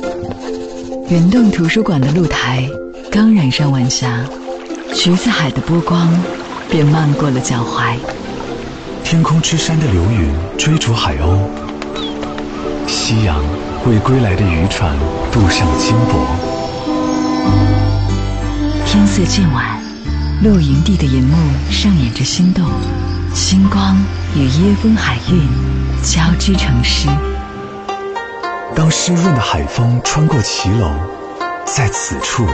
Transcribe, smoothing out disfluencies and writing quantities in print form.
圆洞图书馆的露台刚染上晚霞，橘子海的波光便漫过了脚踝。 天空之山的流云追逐海鸥，夕阳为归来的渔船镀上了金箔。 天色渐晚，露营地的银幕上演着心动，星光与椰风海韵交织成诗。 当湿润的海风穿过骑楼，在此处